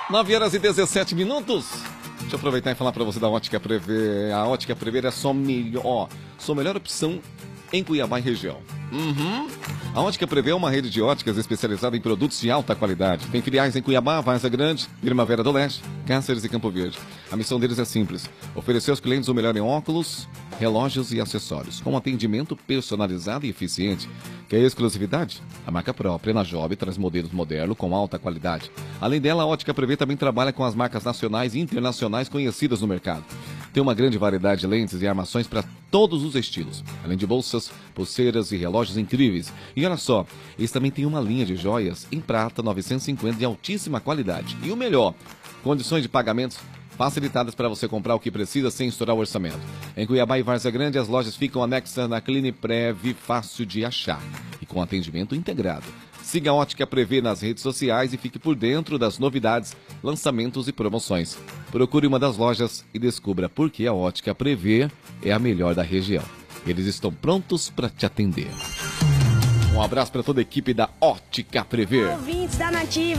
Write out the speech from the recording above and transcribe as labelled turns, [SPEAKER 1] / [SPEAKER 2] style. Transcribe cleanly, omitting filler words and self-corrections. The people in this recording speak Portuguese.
[SPEAKER 1] 9h17. Deixa eu aproveitar e falar para você da Ótica Prever. A Ótica Prever é sua melhor opção em Cuiabá e região. A Ótica Prever é uma rede de óticas especializada em produtos de alta qualidade. Tem filiais em Cuiabá, Várzea Grande, Primavera do Leste, Cáceres e Campo Verde. A missão deles é simples: oferecer aos clientes o melhor em óculos, relógios e acessórios, com atendimento personalizado e eficiente. Quer exclusividade? A marca própria na Job traz modelos modernos com alta qualidade. Além dela, a Ótica Prever também trabalha com as marcas nacionais e internacionais conhecidas no mercado. Tem uma grande variedade de lentes e armações para todos os estilos, além de bolsas, pulseiras e relógios incríveis. E olha só, eles também têm uma linha de joias em prata 950 de altíssima qualidade. E o melhor, condições de pagamentos facilitadas para você comprar o que precisa sem estourar o orçamento. Em Cuiabá e Várzea Grande, as lojas ficam anexas na Cliniprev, fácil de achar e com atendimento integrado. Siga a Ótica Prever nas redes sociais e fique por dentro das novidades, lançamentos e promoções. Procure uma das lojas e descubra por que a Ótica Prever é a melhor da região. Eles estão prontos para te atender. Um abraço para toda a equipe da Ótica Prever.
[SPEAKER 2] Ouvintes da Nativa.